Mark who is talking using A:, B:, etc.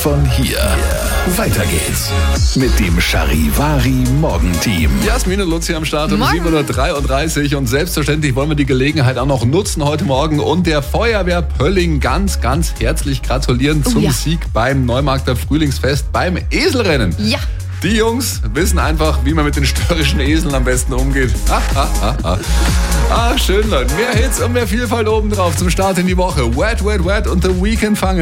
A: Von hier. Weiter geht's mit dem Charivari Morgenteam.
B: Jasmin und Luzi am Start um
C: Morgen.
B: 7.33 Uhr und selbstverständlich wollen wir die Gelegenheit auch noch nutzen heute Morgen und der Feuerwehr Pölling ganz herzlich gratulieren zum
C: ja.
B: Sieg beim Neumarkter Frühlingsfest beim Eselrennen.
C: Ja.
B: Die Jungs wissen einfach, wie man mit den störrischen Eseln am besten umgeht. Ach, schön, Leute. Mehr Hits und mehr Vielfalt obendrauf zum Start in die Woche. Wet und The Weeknd fangen.